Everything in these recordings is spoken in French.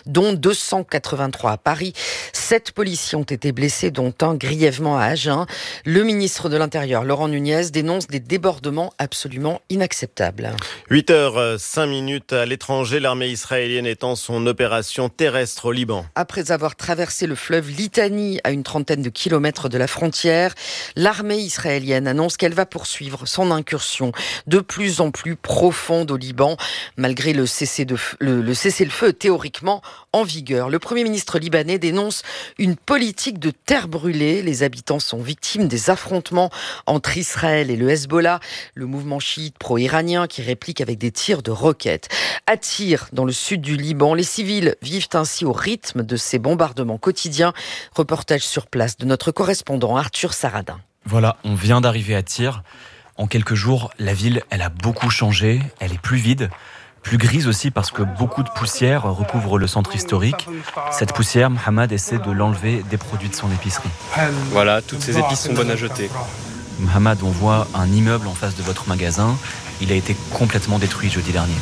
dont 283 à Paris. 7 policiers ont été blessés, dont un grièvement à Agen. Le ministre de l'Intérieur, Laurent Nunez, dénonce des débordements absolument inacceptables. 8h05 à l'étranger, l'armée israélienne étend son opération terrestre au Liban. Après avoir traversé le fleuve Litani à une trentaine de kilomètres de la frontière, l'armée israélienne annonce qu'elle va poursuivre son incursion de plus en plus profonde au Liban, malgré le cessez-le-feu théoriquement en vigueur. Le Premier ministre libanais dénonce une politique de terre brûlée. Les habitants sont victimes des affrontements entre Israël et le Hezbollah, le mouvement chiite pro-iranien qui réplique avec des tirs de roquettes. À Tyr, dans le sud du Liban, les civils vivent ainsi au rythme de ces bombardements quotidiens. Reportage sur place de notre correspondant Arthur Saradin. Voilà, on vient d'arriver à Tyr. En quelques jours, la ville, elle a beaucoup changé. Elle est plus vide, plus grise aussi parce que beaucoup de poussière recouvre le centre historique. Cette poussière, Mohamed essaie de l'enlever des produits de son épicerie. Voilà, toutes ces épices sont bonnes à jeter. Mohamed, on voit un immeuble en face de votre magasin. Il a été complètement détruit jeudi dernier.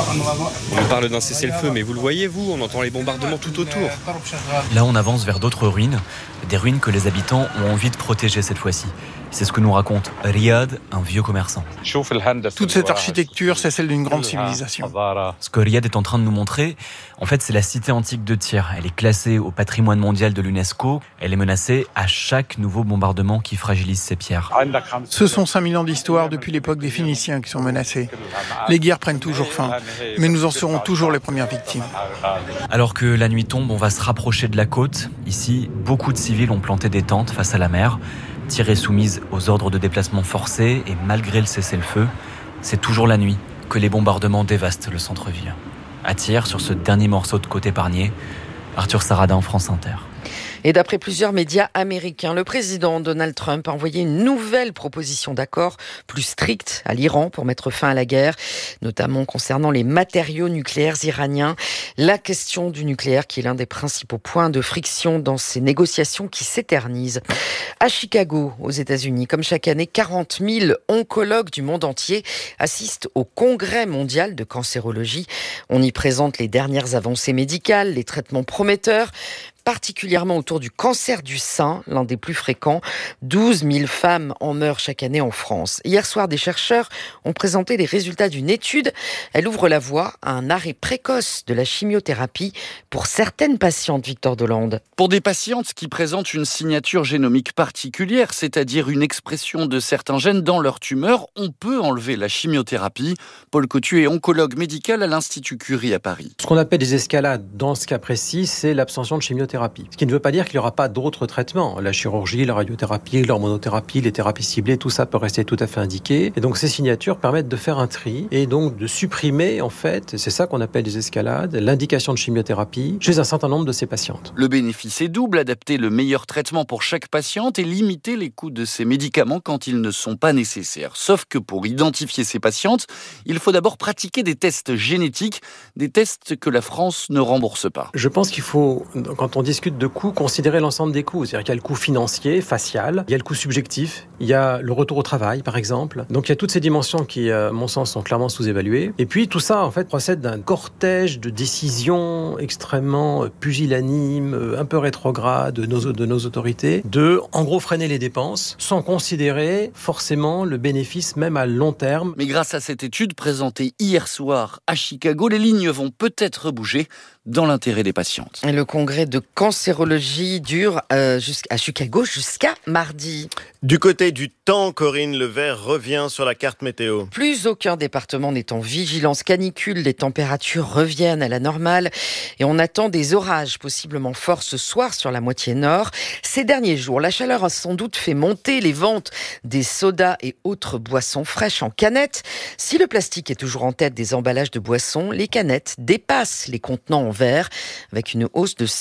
On parle d'un cessez-le-feu, mais vous le voyez, vous, on entend les bombardements tout autour. Là, on avance vers d'autres ruines, des ruines que les habitants ont envie de protéger cette fois-ci. C'est ce que nous raconte Riyad, un vieux commerçant. Toute cette architecture, c'est celle d'une grande civilisation. Ce que Riyad est en train de nous montrer, en fait, c'est la cité antique de Tyr. Elle est classée au patrimoine mondial de l'UNESCO. Elle est menacée à chaque nouveau bombardement qui fragilise ses pierres. Ce sont 5000 ans d'histoire depuis l'époque des Phéniciens qui sont menacés. Les guerres prennent toujours fin, mais nous en serons toujours les premières victimes. Alors que la nuit tombe, on va se rapprocher de la côte. Ici, beaucoup de civils ont planté des tentes face à la mer. Tyr est soumise aux ordres de déplacement forcés et malgré le cessez-le-feu, c'est toujours la nuit que les bombardements dévastent le centre-ville. À Tyr, sur ce dernier morceau de côte épargné, Arthur Saradin, France Inter. Et d'après plusieurs médias américains, le président Donald Trump a envoyé une nouvelle proposition d'accord plus stricte à l'Iran pour mettre fin à la guerre, notamment concernant les matériaux nucléaires iraniens. La question du nucléaire qui est l'un des principaux points de friction dans ces négociations qui s'éternisent. À Chicago, aux États-Unis, comme chaque année, 40 000 oncologues du monde entier assistent au Congrès mondial de cancérologie. On y présente les dernières avancées médicales, les traitements prometteurs, particulièrement autour du cancer du sein, l'un des plus fréquents. 12 000 femmes en meurent chaque année en France. Hier soir, des chercheurs ont présenté les résultats d'une étude. Elle ouvre la voie à un arrêt précoce de la chimiothérapie pour certaines patientes, Victor Delande. Pour des patientes qui présentent une signature génomique particulière, c'est-à-dire une expression de certains gènes dans leur tumeur, on peut enlever la chimiothérapie. Paul Cotu est oncologue médical à l'Institut Curie à Paris. Ce qu'on appelle des escalades dans ce cas précis, c'est l'abstention de chimiothérapie. Ce qui ne veut pas dire qu'il n'y aura pas d'autres traitements. La chirurgie, la radiothérapie, l'hormonothérapie, les thérapies ciblées, tout ça peut rester tout à fait indiqué. Et donc ces signatures permettent de faire un tri et donc de supprimer, en fait, c'est ça qu'on appelle des escalades, l'indication de chimiothérapie chez un certain nombre de ces patientes. Le bénéfice est double, adapter le meilleur traitement pour chaque patiente et limiter les coûts de ces médicaments quand ils ne sont pas nécessaires. Sauf que pour identifier ces patientes, il faut d'abord pratiquer des tests génétiques, des tests que la France ne rembourse pas. Je pense qu'il faut, quand on discute de coûts, considérer l'ensemble des coûts. C'est-à-dire qu'il y a le coût financier, facial, il y a le coût subjectif, il y a le retour au travail, par exemple. Donc il y a toutes ces dimensions qui, à mon sens, sont clairement sous-évaluées. Et puis tout ça, en fait, procède d'un cortège de décisions extrêmement pusillanimes, un peu rétrogrades de nos autorités, de, en gros, freiner les dépenses, sans considérer forcément le bénéfice, même à long terme. Mais grâce à cette étude présentée hier soir à Chicago, les lignes vont peut-être bouger dans l'intérêt des patientes. Et le congrès de cancérologie dure à Chicago jusqu'à mardi. Du côté du temps, Corinne, le vert revient sur la carte météo. Plus aucun département n'est en vigilance canicule. Les températures reviennent à la normale et on attend des orages possiblement forts ce soir sur la moitié nord. Ces derniers jours, la chaleur a sans doute fait monter les ventes des sodas et autres boissons fraîches en canettes. Si le plastique est toujours en tête des emballages de boissons, les canettes dépassent les contenants en verre avec une hausse de 6%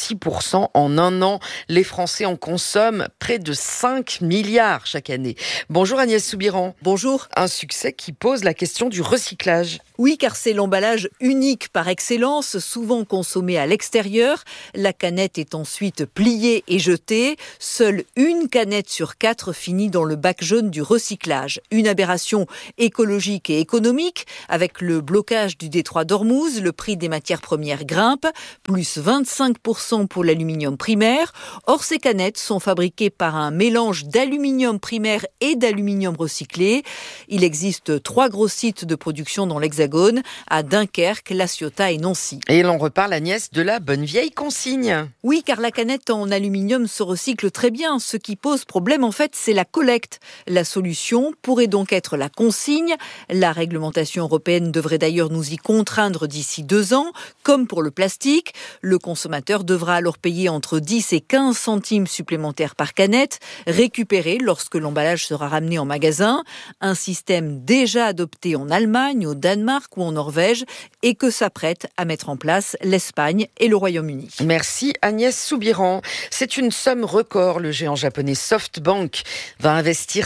10% en un an. Les Français en consomment près de 5 milliards chaque année. Bonjour Agnès Soubiran. Bonjour. Un succès qui pose la question du recyclage. Oui, car c'est l'emballage unique par excellence, souvent consommé à l'extérieur. La canette est ensuite pliée et jetée. Seule une canette sur 4 finit dans le bac jaune du recyclage. Une aberration écologique et économique. Avec le blocage du détroit d'Ormuz, le prix des matières premières grimpe, plus 25% pour l'aluminium primaire. Or, ces canettes sont fabriquées par un mélange d'aluminium primaire et d'aluminium recyclé. Il existe 3 gros sites de production dans l'Hexagone, à Dunkerque, La Ciotat et Nancy. Et l'on reparle, Agnès, de la bonne vieille consigne. Oui, car la canette en aluminium se recycle très bien. Ce qui pose problème, en fait, c'est la collecte. La solution pourrait donc être la consigne. La réglementation européenne devrait d'ailleurs nous y contraindre d'ici 2 ans, comme pour le plastique. Le consommateur devra alors payer entre 10 et 15 centimes supplémentaires par canette, récupérés lorsque l'emballage sera ramené en magasin. Un système déjà adopté en Allemagne, au Danemark ou en Norvège, et que s'apprêtent à mettre en place l'Espagne et le Royaume-Uni. Merci Agnès Soubiran. C'est une somme record. Le géant japonais SoftBank va investir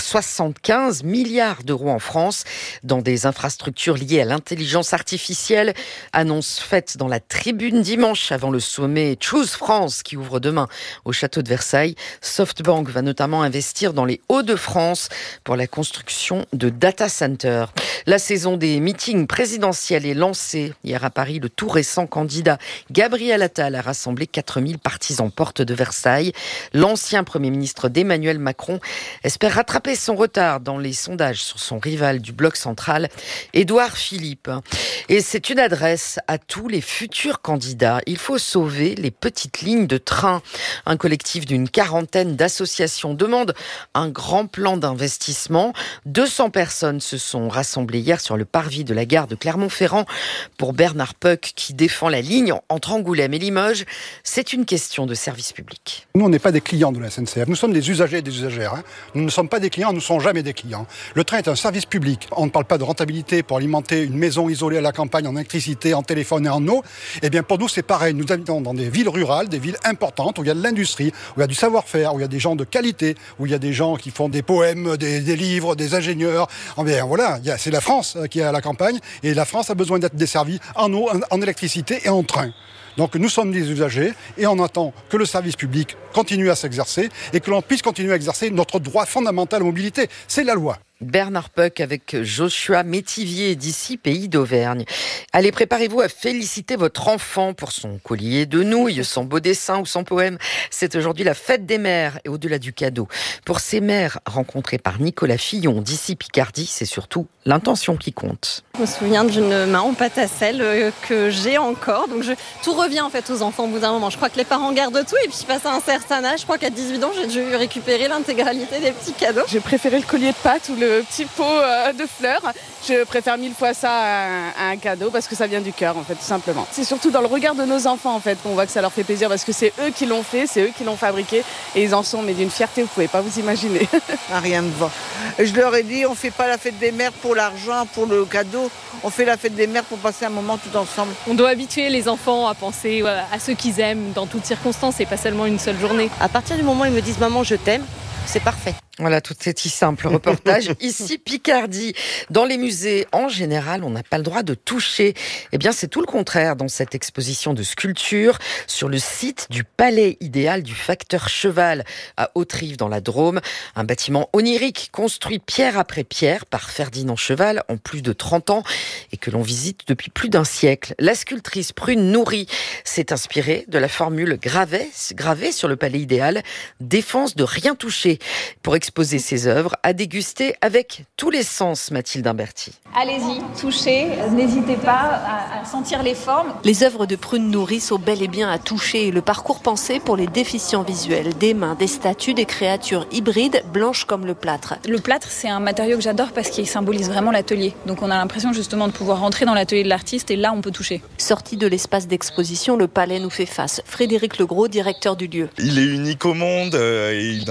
75 milliards d'euros en France dans des infrastructures liées à l'intelligence artificielle. Annonce faite dans la Tribune dimanche avant le sommet Choose France qui ouvre demain au château de Versailles. SoftBank va notamment investir dans les Hauts-de-France pour la construction de data centers. La saison des meetings présidentiels est lancée. Hier à Paris, le tout récent candidat Gabriel Attal a rassemblé 4000 partisans porte de Versailles. L'ancien Premier ministre d'Emmanuel Macron espère rattraper son retard dans les sondages sur son rival du bloc central, Édouard Philippe. Et c'est une adresse à tous les futurs candidats. Il faut sauver les petites lignes de train. Un collectif d'une 40aine d'associations demande un grand plan d'investissement. 200 personnes se sont rassemblées hier sur le parvis de la gare de Clermont-Ferrand. Pour Bernard Puck, qui défend la ligne entre Angoulême et Limoges, c'est une question de service public. Nous, on n'est pas des clients de la SNCF. Nous sommes des usagers et des usagères. Nous ne sommes pas des clients, nous ne sommes jamais des clients. Le train est un service public. On ne parle pas de rentabilité pour alimenter une maison isolée à la campagne en électricité, en téléphone et en eau. Eh bien, pour nous, c'est pareil. Nous habitons dans des villes rurales, des villes importantes, où il y a de l'industrie, où il y a du savoir-faire, où il y a des gens de qualité, où il y a des gens qui font des poèmes, des livres, des ingénieurs. Bien, voilà, c'est la France qui est à la campagne, et la France a besoin d'être desservie en eau, en électricité et en train. Donc nous sommes des usagers et on attend que le service public continue à s'exercer et que l'on puisse continuer à exercer notre droit fondamental à mobilité. C'est la loi. Bernard Puck avec Joshua Métivier d'ici Pays d'Auvergne. Allez, préparez-vous à féliciter votre enfant pour son collier de nouilles, son beau dessin ou son poème. C'est aujourd'hui la fête des mères et au-delà du cadeau. Pour ces mères rencontrées par Nicolas Fillon d'ici Picardie, c'est surtout l'intention qui compte. Je me souviens d'une main en pâte à sel que j'ai encore. Donc tout revient en fait aux enfants au bout d'un moment. Je crois que les parents gardent tout et puis passé un certain âge, je crois qu'à 18 ans, j'ai dû récupérer l'intégralité des petits cadeaux. J'ai préféré le collier de pâte ou le petit pot de fleurs. Je préfère 1000 fois ça à un cadeau parce que ça vient du cœur en fait, tout simplement. C'est surtout dans le regard de nos enfants en fait qu'on voit que ça leur fait plaisir parce que c'est eux qui l'ont fait, c'est eux qui l'ont fabriqué et ils en sont mais d'une fierté vous pouvez pas vous imaginer. Rien ne va. Je leur ai dit on fait pas la fête des mères pour l'argent, pour le cadeau, on fait la fête des mères pour passer un moment tout ensemble. On doit habituer les enfants à penser à ceux qu'ils aiment dans toutes circonstances et pas seulement une seule journée. À partir du moment où ils me disent maman je t'aime, c'est parfait. Voilà, tout c'est si simple. Reportage ici Picardie. Dans les musées, en général, on n'a pas le droit de toucher. Eh bien, c'est tout le contraire dans cette exposition de sculpture sur le site du Palais idéal du facteur Cheval à Hauterive dans la Drôme. Un bâtiment onirique construit pierre après pierre par Ferdinand Cheval en plus de 30 ans et que l'on visite depuis plus d'un siècle. La sculptrice Prune Nourri s'est inspirée de la formule gravée sur le Palais idéal, défense de rien toucher. Pour exposer ses œuvres, à déguster avec tous les sens, Mathilde Imberti. Allez-y, touchez, n'hésitez pas à sentir les formes. Les œuvres de Prune Nourri sont bel et bien à toucher. Le parcours pensé pour les déficients visuels. Des mains, des statues, des créatures hybrides, blanches comme le plâtre. Le plâtre, c'est un matériau que j'adore parce qu'il symbolise vraiment l'atelier. Donc on a l'impression justement de pouvoir rentrer dans l'atelier de l'artiste et là on peut toucher. Sorti de l'espace d'exposition, le palais nous fait face. Frédéric Legros, directeur du lieu. Il est unique au monde et d'un tel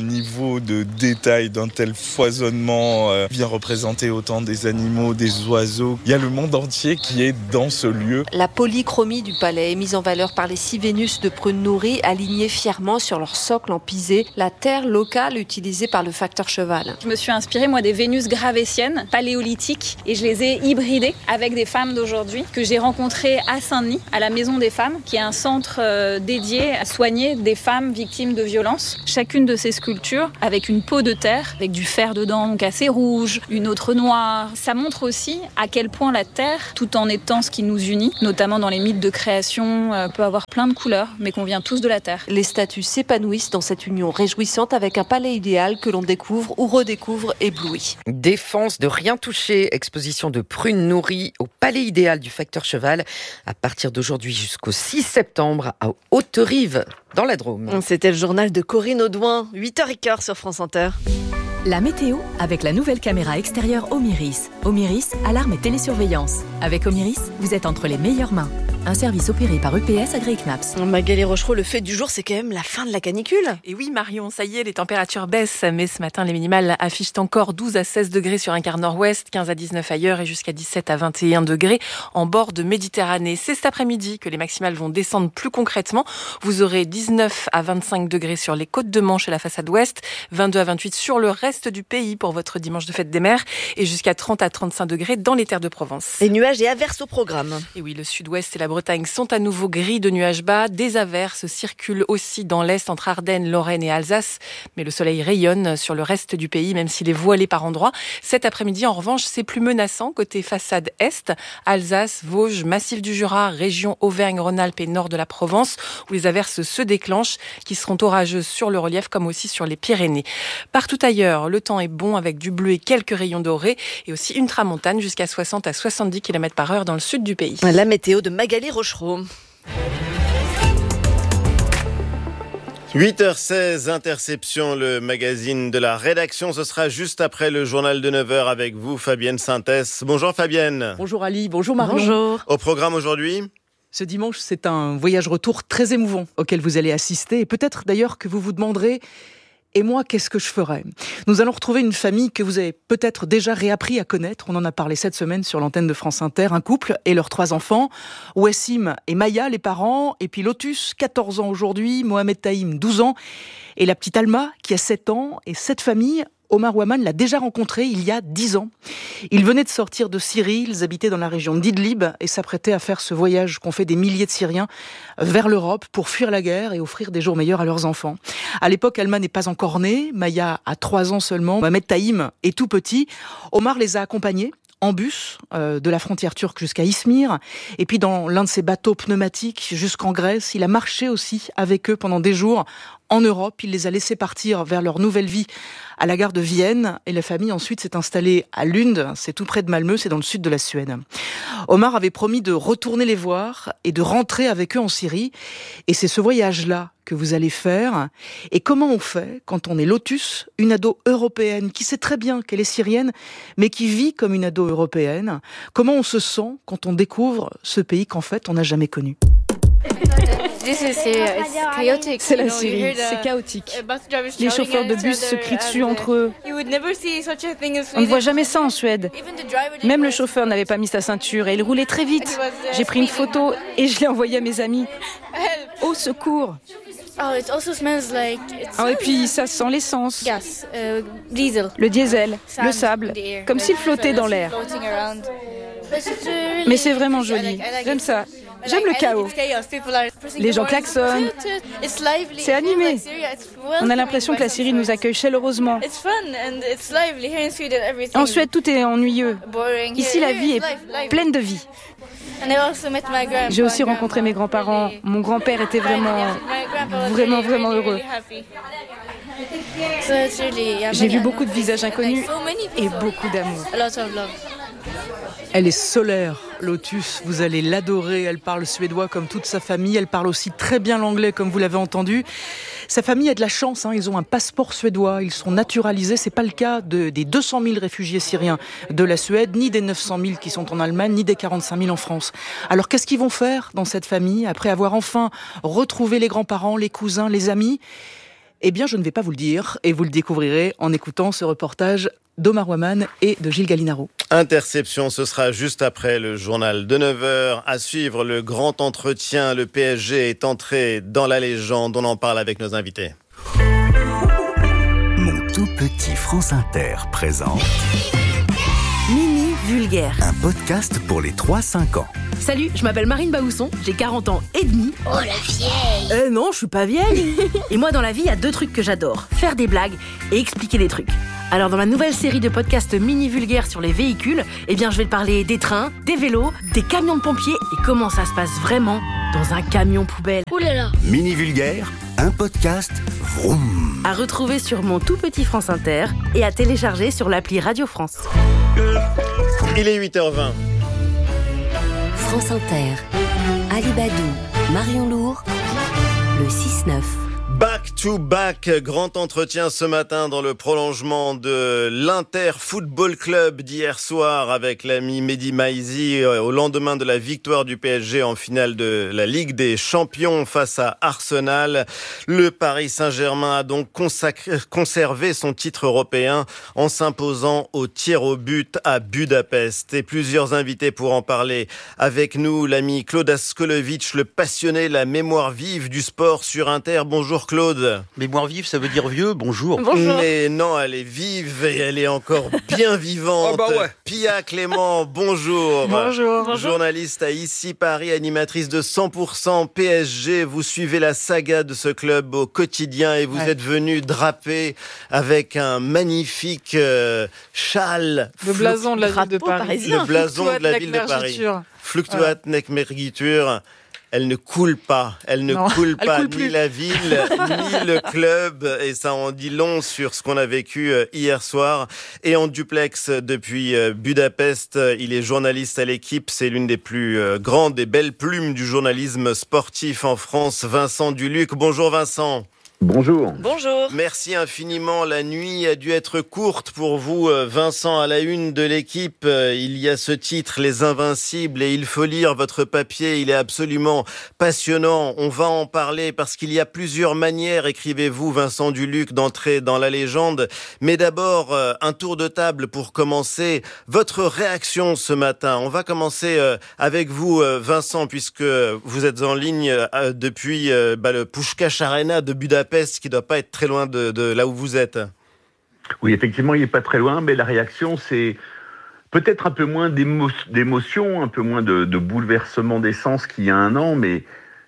niveau de détail, d'un tel foisonnement, bien représenter autant des animaux, des oiseaux. Il y a le monde entier qui est dans ce lieu. La polychromie du palais est mise en valeur par les 6 Vénus de prunes nourries alignées fièrement sur leur socle en pisé, la terre locale utilisée par le facteur cheval. Je me suis inspirée moi des Vénus gravétiennes, paléolithiques, et je les ai hybridées avec des femmes d'aujourd'hui que j'ai rencontrées à Saint-Denis, à la Maison des Femmes, qui est un centre dédié à soigner des femmes victimes de violences. Chacune de ces sculptures avec une peau de terre, avec du fer dedans, donc assez rouge, une autre noire. Ça montre aussi à quel point la terre, tout en étant ce qui nous unit, notamment dans les mythes de création, peut avoir plein de couleurs, mais qu'on vient tous de la terre. Les statues s'épanouissent dans cette union réjouissante avec un palais idéal que l'on découvre ou redécouvre ébloui. Défense de rien toucher, exposition de prunes nourries au palais idéal du facteur cheval à partir d'aujourd'hui jusqu'au 6 septembre à Haute-Rive dans la Drôme. C'était le journal de Corinne Audouin, 8h15 sur France Inter. La météo avec la nouvelle caméra extérieure Omiris. Omiris, alarme et télésurveillance. Avec Omiris, vous êtes entre les meilleures mains. Un service opéré par UPS agréé CNAPS. Magali Rochereau, le fait du jour, c'est quand même la fin de la canicule. Et oui Marion, ça y est, les températures baissent, mais ce matin, les minimales affichent encore 12 à 16 degrés sur un quart nord-ouest, 15 à 19 ailleurs et jusqu'à 17 à 21 degrés en bord de Méditerranée. C'est cet après-midi que les maximales vont descendre plus concrètement. Vous aurez 19 à 25 degrés sur les côtes de Manche et la façade ouest, 22 à 28 sur le reste du pays pour votre dimanche de fête des mers et jusqu'à 30 à 35 degrés dans les terres de Provence. Les nuages et averses au programme. Et oui, le sud-ouest et la Bretagne sont à nouveau gris de nuages bas. Des averses circulent aussi dans l'est entre Ardennes, Lorraine et Alsace. Mais le soleil rayonne sur le reste du pays, même s'il est voilé par endroits. Cet après-midi, en revanche, c'est plus menaçant côté façade est. Alsace, Vosges, Massif du Jura, région Auvergne-Rhône-Alpes et nord de la Provence, où les averses se déclenchent, qui seront orageuses sur le relief comme aussi sur les Pyrénées. Partout ailleurs, le temps est bon avec du bleu et quelques rayons dorés et aussi une tramontane jusqu'à 60 à 70 km/h dans le sud du pays. La météo de Magali Rochereau. 8h16, Interception, le magazine de la rédaction. Ce sera juste après le journal de 9h avec vous, Fabienne Sintès. Bonjour Fabienne. Bonjour Ali, bonjour Marion. Bonjour. Au programme aujourd'hui ? Ce dimanche, c'est un voyage retour très émouvant auquel vous allez assister. Et peut-être d'ailleurs que vous vous demanderez... Et moi, qu'est-ce que je ferais ? Nous allons retrouver une famille que vous avez peut-être déjà réappris à connaître. On en a parlé cette semaine sur l'antenne de France Inter. Un couple et leurs 3 enfants. Wassim et Maya, les parents. Et puis Lotus, 14 ans aujourd'hui. Mohamed Taïm, 12 ans. Et la petite Alma, qui a 7 ans. Et cette famille... Omar Ouaman l'a déjà rencontré il y a 10 ans. Ils venaient de sortir de Syrie, ils habitaient dans la région d'Idlib et s'apprêtaient à faire ce voyage qu'ont fait des milliers de Syriens vers l'Europe pour fuir la guerre et offrir des jours meilleurs à leurs enfants. À l'époque, Alma n'est pas encore née, Maya a 3 ans seulement, Mohamed Taïm est tout petit. Omar les a accompagnés en bus de la frontière turque jusqu'à Izmir et puis dans l'un de ses bateaux pneumatiques jusqu'en Grèce. Il a marché aussi avec eux pendant des jours en Europe. Il les a laissés partir vers leur nouvelle vie à la gare de Vienne et la famille ensuite s'est installée à Lund, c'est tout près de Malmö, c'est dans le sud de la Suède. Omar avait promis de retourner les voir et de rentrer avec eux en Syrie et c'est ce voyage-là que vous allez faire. Et comment on fait quand on est Lotus, une ado européenne qui sait très bien qu'elle est syrienne, mais qui vit comme une ado européenne? Comment on se sent quand on découvre ce pays qu'en fait on n'a jamais connu? C'est la Syrie, c'est chaotique. Les chauffeurs de bus se crient dessus entre eux. On ne voit jamais ça en Suède. Même le chauffeur n'avait pas mis sa ceinture et il roulait très vite. J'ai pris une photo et je l'ai envoyée à mes amis. Au secours! Et puis ça sent l'essence, le diesel, le sable, comme s'il flottait dans l'air. Mais c'est vraiment joli, j'aime ça. J'aime le chaos. Les gens klaxonnent. C'est animé. On a l'impression que la Syrie nous accueille chaleureusement. En Suède, tout est ennuyeux. Ici, la vie est pleine de vie. J'ai aussi rencontré mes grands-parents. Mon grand-père était vraiment heureux. J'ai vu beaucoup de visages inconnus et beaucoup d'amour. Elle est solaire, Lotus, vous allez l'adorer. Elle parle suédois comme toute sa famille. Elle parle aussi très bien l'anglais comme vous l'avez entendu. Sa famille a de la chance, ils ont un passeport suédois, ils sont naturalisés. C'est pas le cas des 200 000 réfugiés syriens de la Suède, ni des 900 000 qui sont en Allemagne, ni des 45 000 en France. Alors qu'est-ce qu'ils vont faire dans cette famille après avoir enfin retrouvé les grands-parents, les cousins, les amis ? Eh bien, je ne vais pas vous le dire, et vous le découvrirez en écoutant ce reportage d'Omar Waman et de Gilles Gallinaro. Interception, ce sera juste après le journal de 9h. À suivre le grand entretien. Le PSG est entré dans la légende. On en parle avec nos invités. Mon tout petit France Inter présente Mini Vulgaire, un podcast pour les 3-5 ans. Salut, je m'appelle Marine Baousson, j'ai 40 ans et demi. Oh la vieille! Non, je suis pas vieille. Et moi dans la vie, il y a 2 trucs que j'adore, faire des blagues et expliquer des trucs. Alors dans ma nouvelle série de podcasts Mini Vulgaire sur les véhicules, eh bien je vais te parler des trains, des vélos, des camions de pompiers et comment ça se passe vraiment dans un camion poubelle. Ouh là là! Mini Vulgaire, un podcast vroom. À retrouver sur mon tout petit France Inter et à télécharger sur l'appli Radio France. Il est 8h20. France Inter, Ali Badou, Marion Lourd, le 6-9. Back to back, grand entretien ce matin dans le prolongement de l'Inter Football Club d'hier soir avec l'ami Mehdi Maizi au lendemain de la victoire du PSG en finale de la Ligue des Champions face à Arsenal. Le Paris Saint-Germain a donc conservé son titre européen en s'imposant au tir au but à Budapest. Et plusieurs invités pour en parler avec nous, l'ami Claude Askolovitch, le passionné, la mémoire vive du sport sur Inter. Bonjour Claude. Mémoire vive, ça veut dire vieux, bonjour. Bonjour. Mais non, elle est vive et elle est encore bien vivante. Oh bah ouais. Pia Clément, bonjour. Bonjour. Journaliste à Ici Paris, animatrice de 100% PSG. Vous suivez la saga de ce club au quotidien et vous êtes venu draper avec un magnifique châle. Le blason de la ville de Paris. Le blason de la ville de Paris. Fluctuat nec mergitur. Elle ne coule pas, ni la ville, ni le club, et ça en dit long sur ce qu'on a vécu hier soir. Et en duplex depuis Budapest, il est journaliste à l'Équipe, c'est l'une des plus grandes et belles plumes du journalisme sportif en France, Vincent Duluc. Bonjour Vincent. Bonjour. Bonjour. Merci infiniment. La nuit a dû être courte pour vous, Vincent, à la une de l'Équipe. Il y a ce titre, Les Invincibles, et il faut lire votre papier. Il est absolument passionnant. On va en parler parce qu'il y a plusieurs manières, écrivez-vous, Vincent Duluc, d'entrer dans la légende. Mais d'abord, un tour de table pour commencer. Votre réaction ce matin. On va commencer avec vous, Vincent, puisque vous êtes en ligne depuis le Puskás Arena de Budapest, qui ne doit pas être très loin de là où vous êtes. Oui, effectivement, il n'est pas très loin, mais la réaction, c'est peut-être un peu moins d'émotion, un peu moins de bouleversement des sens qu'il y a un an, mais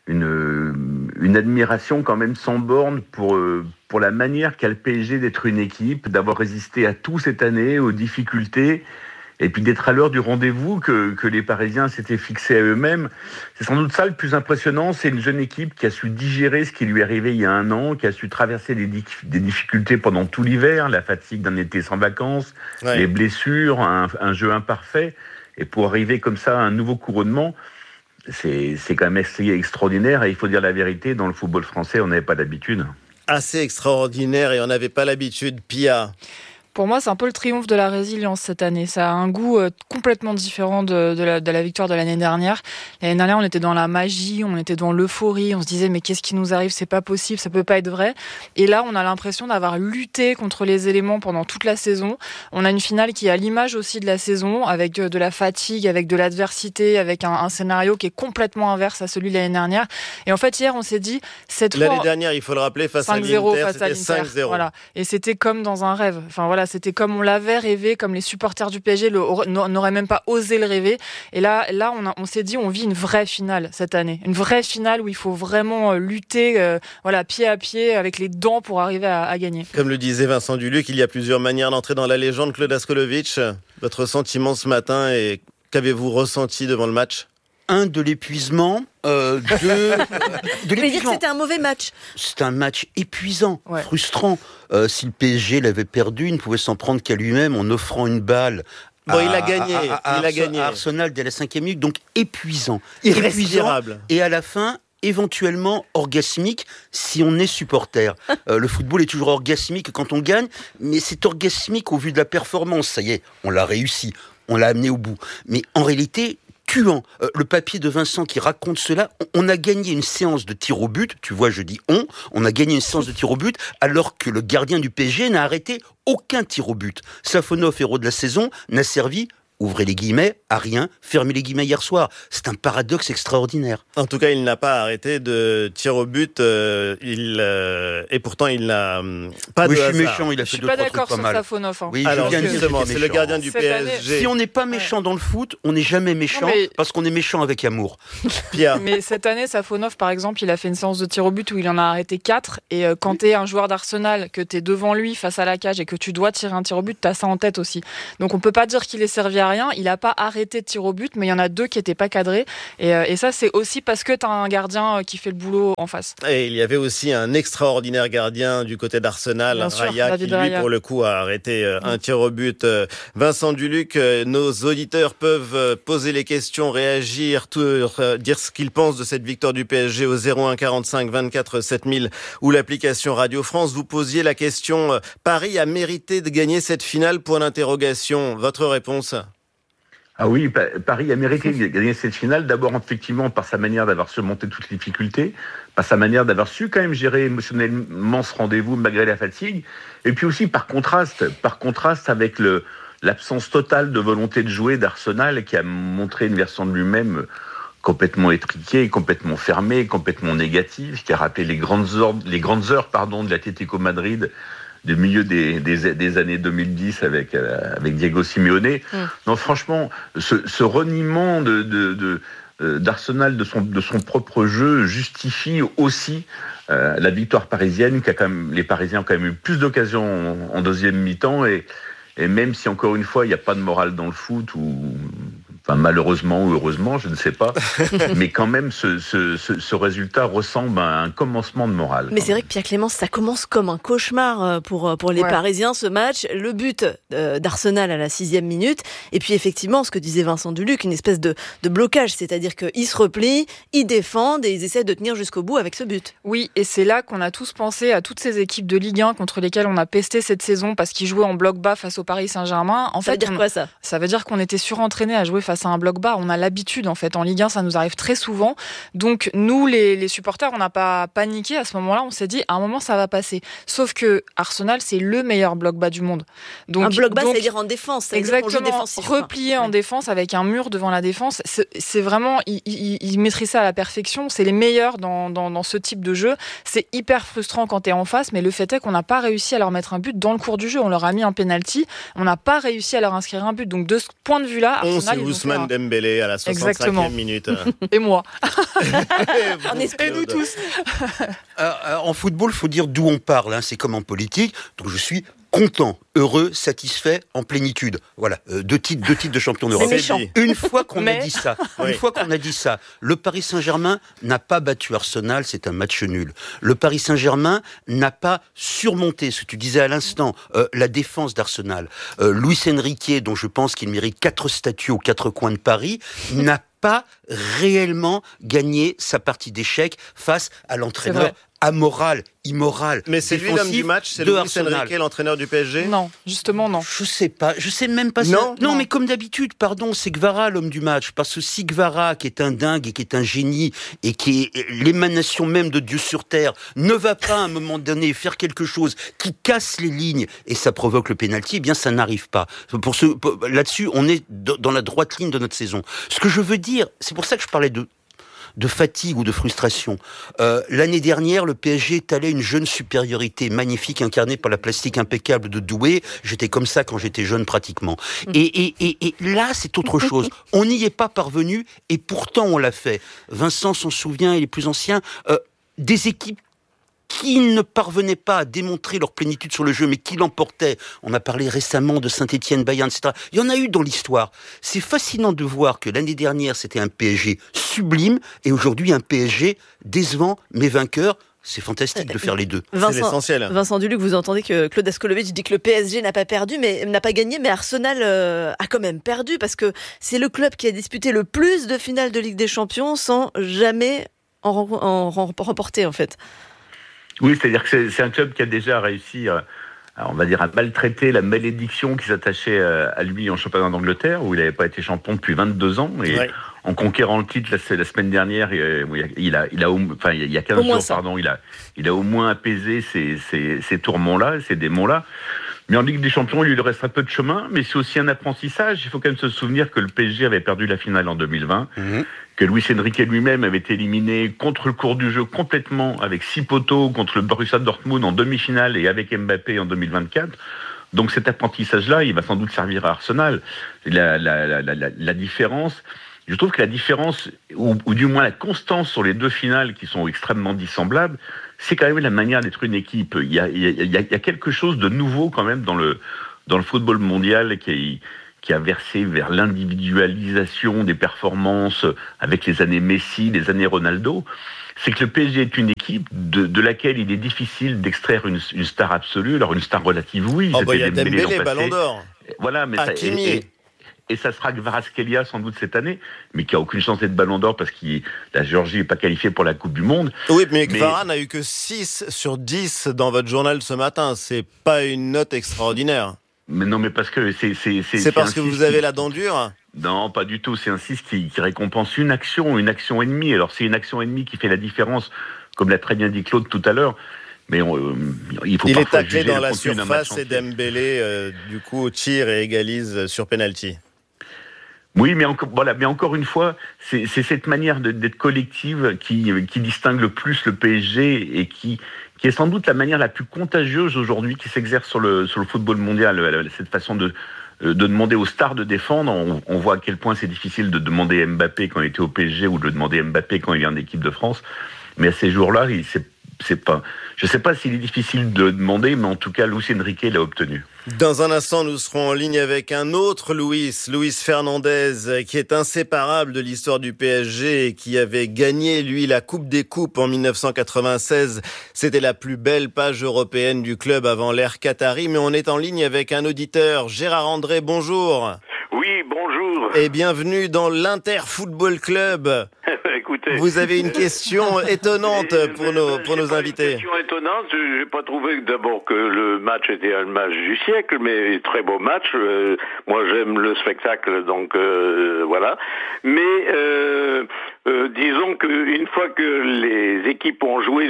une admiration quand même sans borne pour la manière qu'a le PSG d'être une équipe, d'avoir résisté à tout cette année, aux difficultés, et puis d'être à l'heure du rendez-vous que les Parisiens s'étaient fixés à eux-mêmes. C'est sans doute ça le plus impressionnant, c'est une jeune équipe qui a su digérer ce qui lui est arrivé il y a un an, qui a su traverser des difficultés pendant tout l'hiver, la fatigue d'un été sans vacances, les blessures, un jeu imparfait, et pour arriver comme ça à un nouveau couronnement, c'est quand même assez extraordinaire, et il faut dire la vérité, dans le football français, on n'avait pas d'habitude. Assez extraordinaire, et on n'avait pas l'habitude, Pia. Pour moi, c'est un peu le triomphe de la résilience cette année. Ça a un goût complètement différent de la victoire de l'année dernière. L'année dernière, on était dans la magie, on était dans l'euphorie, on se disait mais qu'est-ce qui nous arrive, c'est pas possible, ça peut pas être vrai. Et là, on a l'impression d'avoir lutté contre les éléments pendant toute la saison. On a une finale qui est à l'image aussi de la saison, avec de la fatigue, avec de l'adversité, avec un scénario qui est complètement inverse à celui de l'année dernière. Et en fait, hier, on s'est dit cette fois... L'année dernière, il faut le rappeler, face à l'Inter, c'était 5-0. Voilà. Et c'était comme dans un rêve. Enfin voilà, c'était comme on l'avait rêvé, comme les supporters du PSG n'auraient même pas osé le rêver. Et là on s'est dit, on vit une vraie finale cette année. Une vraie finale où il faut vraiment lutter pied à pied, avec les dents pour arriver à gagner. Comme le disait Vincent Duluc, il y a plusieurs manières d'entrer dans la légende. Claude Askolovitch, votre sentiment ce matin, et qu'avez-vous ressenti devant le match ? De l'épuisement, de l'épuisement. Dire que c'était un mauvais match. C'était un match épuisant, frustrant. Si le PSG l'avait perdu, il ne pouvait s'en prendre qu'à lui-même en offrant une balle. Il a gagné. À Arsenal dès la 5e minute, donc épuisant. Irrespirable. Et à la fin, éventuellement orgasmique si on est supporter. Le football est toujours orgasmique quand on gagne, mais c'est orgasmique au vu de la performance. Ça y est, on l'a réussi, on l'a amené au bout. Mais en réalité, Cuant, le papier de Vincent qui raconte cela, on a gagné une séance de tir au but, tu vois, je dis on a gagné une séance de tir au but alors que le gardien du PSG n'a arrêté aucun tir au but. Safonov, héros de la saison, n'a servi, ouvrez les guillemets, à rien, fermez les guillemets hier soir. C'est un paradoxe extraordinaire. En tout cas, il n'a pas arrêté de tir au but, et pourtant il n'a pas de hasard. Je suis méchant, il a fait deux, trois trucs pas mal. Je suis pas d'accord sur Safonov. Oui, alors justement, c'est le gardien du PSG. Si on n'est pas méchant dans le foot, on n'est jamais méchant parce qu'on est méchant avec amour. Pierre. Mais cette année, Safonov, par exemple, il a fait une séance de tir au but où il en a arrêté 4. Et quand t'es un joueur d'Arsenal, que t'es devant lui face à la cage et que tu dois tirer un tir au but, t'as ça en tête aussi. Donc on peut pas dire qu'il est servi à rien. Il a pas arrêté de tir au but, mais il y en a 2 qui étaient pas cadrés. Et ça, c'est aussi parce que t'as un gardien qui fait le boulot en face. Et il y avait aussi un extraordinaire gardien du côté d'Arsenal, Raya, qui lui, pour le coup, a arrêté un tir au but. Vincent Duluc, nos auditeurs peuvent poser les questions, réagir, dire ce qu'ils pensent de cette victoire du PSG au 01 45 24 7000 ou l'application Radio France. Vous posiez la question, Paris a mérité de gagner cette finale, point d'interrogation. Votre réponse ? Ah oui, Paris a mérité de gagner cette finale, d'abord effectivement par sa manière d'avoir surmonté toutes les difficultés, par sa manière d'avoir su quand même gérer émotionnellement ce rendez-vous malgré la fatigue, et puis aussi par contraste avec l'absence totale de volonté de jouer d'Arsenal, qui a montré une version de lui-même complètement étriquée, complètement fermée, complètement négative, qui a rappelé les grandes heures de l'Atlético Madrid du milieu des années 2010 avec Diego Simeone. Non, franchement, ce reniement d'Arsenal de son propre jeu justifie aussi la victoire parisienne, les Parisiens ont quand même eu plus d'occasions en deuxième mi-temps, et même si encore une fois il n'y a pas de morale dans le foot, malheureusement ou heureusement, je ne sais pas, mais quand même ce résultat ressemble à un commencement de morale. Mais c'est vrai que Pierre Clémence, ça commence comme un cauchemar pour les Parisiens, ce match. Le but d'Arsenal à la 6e minute, et puis effectivement, ce que disait Vincent Duluc, une espèce de blocage, c'est-à-dire qu'ils se replient, ils défendent et ils essaient de tenir jusqu'au bout avec ce but. Oui, et c'est là qu'on a tous pensé à toutes ces équipes de Ligue 1 contre lesquelles on a pesté cette saison parce qu'ils jouaient en bloc bas face au Paris Saint-Germain. Ça veut dire quoi, ça ? Ça veut dire qu'on était surentraînés à jouer face à un bloc bas. On a l'habitude, en fait. En Ligue 1, ça nous arrive très souvent. Donc, nous, les supporters, on n'a pas paniqué. À ce moment-là, on s'est dit, à un moment, ça va passer. Sauf que Arsenal, c'est le meilleur bloc bas du monde. Donc, un bloc bas, c'est-à-dire en défense. Exactement. Replié en défense avec un mur devant la défense. C'est vraiment, ils maîtrisent ça à la perfection. C'est les meilleurs dans ce type de jeu. C'est hyper frustrant quand t'es en face, mais le fait est qu'on n'a pas réussi à leur mettre un but dans le cours du jeu. On leur a mis un penalty. On n'a pas réussi à leur inscrire un but. Donc, de ce point de vue-là, Arsenal, ils ont fait Dembélé à la 65e minute. Et moi. Et nous tous. En football, il faut dire d'où on parle. C'est comme en politique. Donc je suis content, heureux, satisfait, en plénitude. Voilà, deux titres de champion d'Europe. Une fois qu'on a dit ça, le Paris Saint-Germain n'a pas battu Arsenal, c'est un match nul. Le Paris Saint-Germain n'a pas surmonté, ce que tu disais à l'instant, la défense d'Arsenal. Luis Enrique, dont je pense qu'il mérite 4 statues aux 4 coins de Paris, n'a pas réellement gagné sa partie d'échecs face à l'entraîneur amoral, immoral. Mais c'est lui l'homme du match, c'est Luis Enrique, l'entraîneur du PSG ? Non, justement non. Je sais pas, je sais même pas. Non, mais comme d'habitude, c'est Kvara l'homme du match, parce que si Kvara, qui est un dingue et qui est un génie et qui est l'émanation même de Dieu sur terre, ne va pas à un moment donné faire quelque chose qui casse les lignes et ça provoque le pénalty, eh bien ça n'arrive pas. Là-dessus, on est dans la droite ligne de notre saison. Ce que je veux dire, c'est pour ça que je parlais de fatigue ou de frustration. L'année dernière, le PSG étalait une jeune supériorité magnifique incarnée par la plastique impeccable de Doué. J'étais comme ça quand j'étais jeune pratiquement. Et là, c'est autre chose. On n'y est pas parvenu et pourtant on l'a fait. Vincent s'en souvient, et les plus anciens, des équipes qui ne parvenaient pas à démontrer leur plénitude sur le jeu, mais qui l'emportaient. On a parlé récemment de Saint-Étienne, Bayern, etc. Il y en a eu dans l'histoire. C'est fascinant de voir que l'année dernière, c'était un PSG sublime, et aujourd'hui, un PSG décevant, mais vainqueur. C'est fantastique de faire les deux. C'est l'essentiel. Vincent Duluc, vous entendez que Claude Askolovitch dit que le PSG n'a pas gagné, mais Arsenal a quand même perdu, parce que c'est le club qui a disputé le plus de finales de Ligue des Champions sans jamais en remporter, en fait. Oui, c'est-à-dire que c'est un club qui a déjà réussi, on va dire, à maltraiter la malédiction qui s'attachait à lui en championnat d'Angleterre, où il n'avait pas été champion depuis 22 ans. Et en conquérant le titre la semaine dernière, il y a 15 jours, pardon, il a au moins apaisé ces tourments-là, ces démons-là. Mais en Ligue des Champions, il lui restera peu de chemin, mais c'est aussi un apprentissage. Il faut quand même se souvenir que le PSG avait perdu la finale en 2020, que Luis Enrique lui-même avait été éliminé contre le cours du jeu complètement, avec 6 poteaux contre le Borussia Dortmund en demi-finale et avec Mbappé en 2024. Donc cet apprentissage-là, il va sans doute servir à Arsenal. La différence... Je trouve que la différence, ou du moins la constance sur les 2 finales qui sont extrêmement dissemblables, c'est quand même la manière d'être une équipe. Il y a quelque chose de nouveau quand même dans le football mondial qui a versé vers l'individualisation des performances avec les années Messi, les années Ronaldo. C'est que le PSG est une équipe de laquelle il est difficile d'extraire une star absolue. Alors une star relative, oui. Il y a Dembélé, Ballon d'Or. Voilà, mais et ça sera Kvaratskhelia sans doute cette année, mais qui a aucune chance d'être Ballon d'Or parce que la Géorgie n'est pas qualifiée pour la Coupe du Monde. Oui, mais Kvara n'a eu que 6 sur 10 dans votre journal ce matin. C'est pas une note extraordinaire. Mais non, mais parce que c'est parce que vous avez la dent dure. Non, pas du tout. C'est un 6 qui récompense une action ennemie. Alors c'est une action ennemie qui fait la différence, comme l'a très bien dit Claude tout à l'heure. Mais il est taclé dans la surface et Dembélé du coup tire et égalise sur penalty. Oui, mais encore une fois, c'est cette manière d'être collective qui distingue le plus le PSG et qui est sans doute la manière la plus contagieuse aujourd'hui qui s'exerce sur le football mondial. Cette façon de demander aux stars de défendre, on voit à quel point c'est difficile de demander Mbappé quand il était au PSG ou de demander Mbappé quand il est en équipe de France. Mais à ces jours-là, je ne sais pas s'il est difficile de demander, mais en tout cas, Luis Enrique l'a obtenu. Dans un instant, nous serons en ligne avec un autre Luis Fernandez, qui est inséparable de l'histoire du PSG et qui avait gagné, lui, la Coupe des Coupes en 1996. C'était la plus belle page européenne du club avant l'ère Qatari, mais on est en ligne avec un auditeur. Gérard André, bonjour. Oui, bonjour. Et bienvenue dans l'Inter Football Club. Écoutez, vous avez une question étonnante pour nos invités. Une question étonnante. Je n'ai pas trouvé d'abord que le match était un match du siècle, mais très beau match. Moi, j'aime le spectacle, donc voilà. Mais disons qu'une fois que les équipes ont joué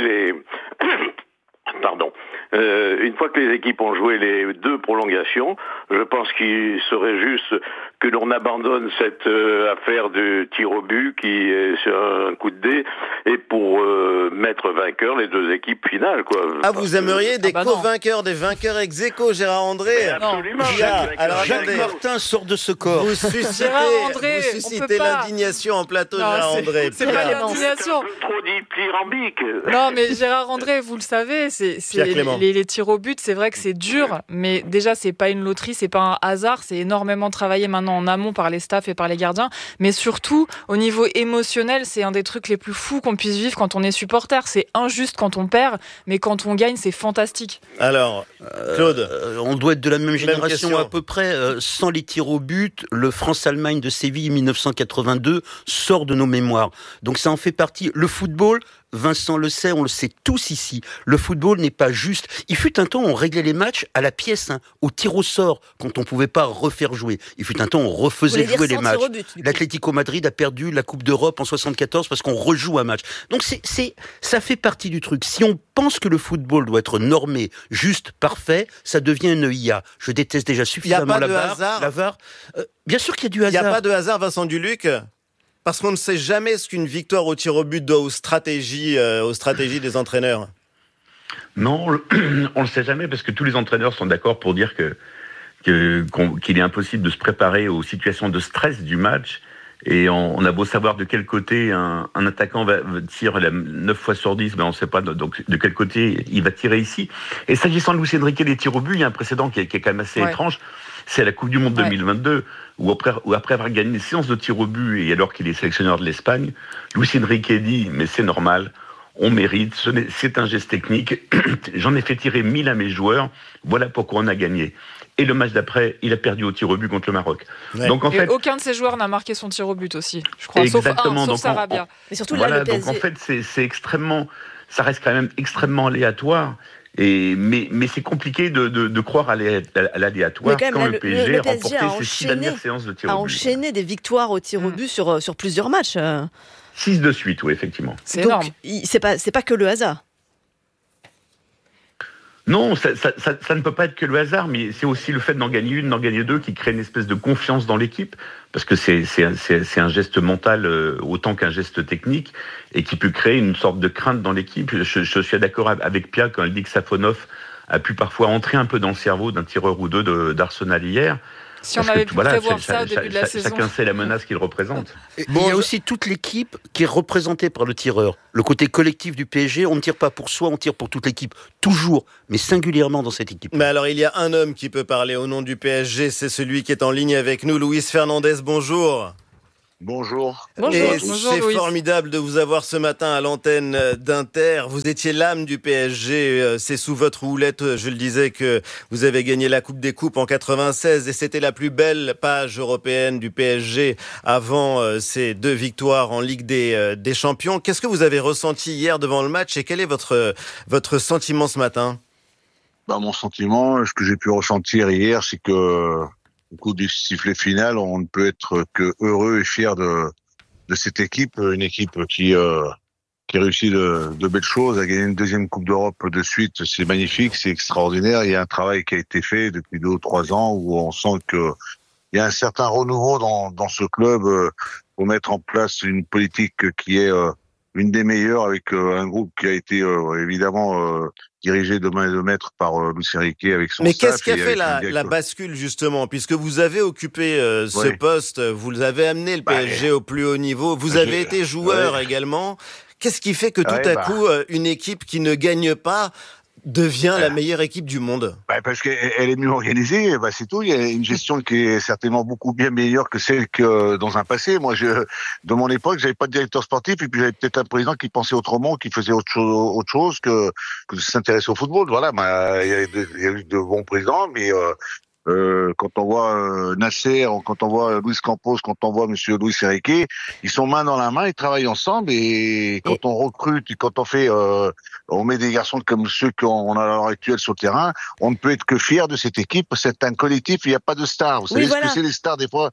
une fois que les équipes ont joué les 2 prolongations, je pense qu'il serait juste que l'on abandonne cette affaire de tir au but qui est sur un coup de dé et pour mettre vainqueur les 2 équipes finales, quoi. Ah, vous aimeriez des co-vainqueurs, des vainqueurs ex aequo, Gérard André? Absolument. Jacques Martin sort de ce corps. Vous suscitez l'indignation en plateau, Gérard André. C'est pas l'indignation. Trop dithyrambique. Non, mais Gérard André, vous le savez, les tirs au but, c'est vrai que c'est dur, mais déjà, c'est pas une loterie, c'est pas un hasard, c'est énormément travaillé maintenant en amont par les staffs et par les gardiens, mais surtout, au niveau émotionnel, c'est un des trucs les plus fous qu'on puisse vivre quand on est supporter. C'est injuste quand on perd, mais quand on gagne, c'est fantastique. Alors, Claude, on doit être de la même génération à peu près. Sans les tirs au but, le France-Allemagne de Séville 1982 sort de nos mémoires. Donc ça en fait partie. Le football, Vincent le sait, on le sait tous ici, le football n'est pas juste. Il fut un temps où on réglait les matchs à la pièce, au tir au sort, quand on ne pouvait pas refaire jouer. Il fut un temps où on refaisait jouer les matchs. L'Atlético Madrid a perdu la Coupe d'Europe en 74 parce qu'on rejoue un match. Donc ça fait partie du truc. Si on pense que le football doit être normé, juste, parfait, ça devient une IA. Je déteste déjà suffisamment la VAR. Bien sûr qu'il y a du hasard. Il n'y a pas de hasard, Vincent Duluc ? Parce qu'on ne sait jamais ce qu'une victoire au tir au but doit aux stratégies des entraîneurs. Non, on le sait jamais parce que tous les entraîneurs sont d'accord pour dire qu'il est impossible de se préparer aux situations de stress du match. Et on a beau savoir de quel côté un attaquant va tirer 9 fois sur 10, mais on ne sait pas donc de quel côté il va tirer ici. Et s'agissant de Luis Enrique des tirs au but, il y a un précédent qui est quand même assez étrange. C'est la Coupe du Monde 2022, où après avoir gagné une séance de tir au but, et alors qu'il est sélectionneur de l'Espagne, Luis Enrique dit « mais c'est normal, on mérite, c'est un geste technique, j'en ai fait tirer 1000 à mes joueurs, voilà pourquoi on a gagné ». Et le match d'après, il a perdu au tir au but contre le Maroc. Ouais. Donc, en fait, aucun de ses joueurs n'a marqué son tir au but aussi, je crois, sauf Sarabia. Mais surtout voilà, donc en fait, c'est extrêmement... Ça reste quand même extrêmement aléatoire. Mais c'est compliqué de croire à l'aléatoire quand le PSG a remporté ses 6 dernières séances de tir au but. A enchaîné des victoires au tir au but sur plusieurs matchs. 6 de suite, oui, effectivement. C'est énorme. C'est pas que le hasard. Non, ça ne peut pas être que le hasard, mais c'est aussi le fait d'en gagner une, d'en gagner deux, qui crée une espèce de confiance dans l'équipe, parce que c'est un geste mental autant qu'un geste technique, et qui peut créer une sorte de crainte dans l'équipe. Je suis d'accord avec Pia quand elle dit que Safonov a pu parfois entrer un peu dans le cerveau d'un tireur ou deux d'Arsenal hier. Si on avait pu prévoir ça au début de la saison. Chacun sait la menace qu'il représente. Il y a aussi toute l'équipe qui est représentée par le tireur. Le côté collectif du PSG, on ne tire pas pour soi, on tire pour toute l'équipe. Toujours, mais singulièrement dans cette équipe. Mais alors, il y a un homme qui peut parler au nom du PSG, c'est celui qui est en ligne avec nous, Luis Fernandez, bonjour. Bonjour. Et c'est formidable de vous avoir ce matin à l'antenne d'Inter. Vous étiez l'âme du PSG. C'est sous votre houlette, je le disais, que vous avez gagné la Coupe des Coupes en 96. Et c'était la plus belle page européenne du PSG avant ces 2 victoires en Ligue des Champions. Qu'est-ce que vous avez ressenti hier devant le match et quel est votre sentiment ce matin ? Mon sentiment, ce que j'ai pu ressentir hier, c'est que au coup du sifflet final, on ne peut être que heureux et fier de cette équipe, une équipe qui réussit de belles choses, a gagné une 2e Coupe d'Europe de suite, c'est magnifique, c'est extraordinaire. Il y a un travail qui a été fait depuis 2 ou 3 ans où on sent que il y a un certain renouveau dans ce club pour mettre en place une politique qui est une des meilleures, avec un groupe qui a été évidemment dirigé de main de maître par Luis Enrique avec son staff. Mais qu'est-ce qui a fait la bascule justement, puisque vous avez occupé ce poste, vous avez amené le PSG au plus haut niveau, vous avez été joueur également. Qu'est-ce qui fait que tout à coup, une équipe qui ne gagne pas devient la meilleure équipe du monde? Parce qu'elle est mieux organisée, c'est tout. Il y a une gestion qui est certainement beaucoup bien meilleure que celle que dans un passé. Moi, de mon époque, j'avais pas de directeur sportif, et puis j'avais peut-être un président qui pensait autrement, qui faisait autre chose que de s'intéresser au football. Voilà, il y a eu de bons présidents, mais quand on voit Nasser, quand on voit Luis Campos, quand on voit Monsieur Luis Enrique, ils sont main dans la main, ils travaillent ensemble, et quand on recrute, quand on met des garçons comme ceux qu'on a à l'heure actuelle sur le terrain, on ne peut être que fier de cette équipe. C'est un collectif, il n'y a pas de stars. Vous savez ce que c'est les stars des fois?